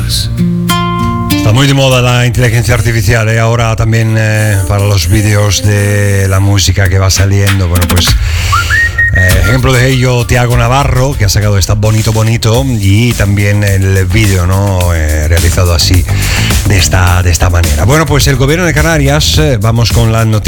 Está muy de moda la inteligencia artificial, ahora también para los vídeos de la música que va saliendo. Bueno, pues ejemplo de ello, Tiago Navarro, que ha sacado esta Bonito Bonito, y también el vídeo, ¿no? Realizado así, de esta manera. Bueno, pues el gobierno de Canarias, vamos con la noticia.